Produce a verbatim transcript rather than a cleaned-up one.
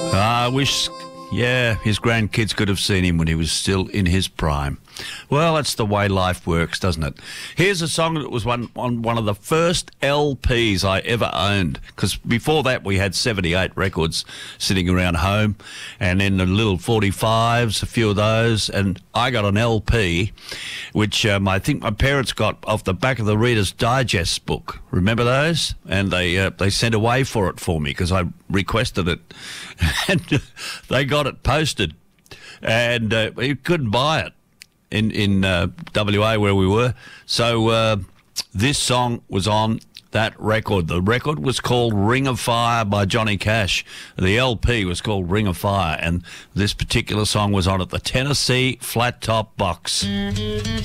I wish, yeah, his grandkids could have seen him when he was still in his prime. Well, that's the way life works, doesn't it? Here's a song that was one on one of the first L Ps I ever owned, because before that we had seventy-eight records sitting around home, and then the little forty-fives, a few of those, and I got an L P, which um, I think my parents got off the back of the Reader's Digest book. Remember those? And they uh, they sent away for it for me because I requested it, and they got it posted, and uh, you couldn't buy it in in uh, W A where we were. So uh, this song was on that record. The record was called Ring of Fire by Johnny Cash. The L P was called Ring of Fire, and this particular song was on it, the Tennessee Flat Top Box.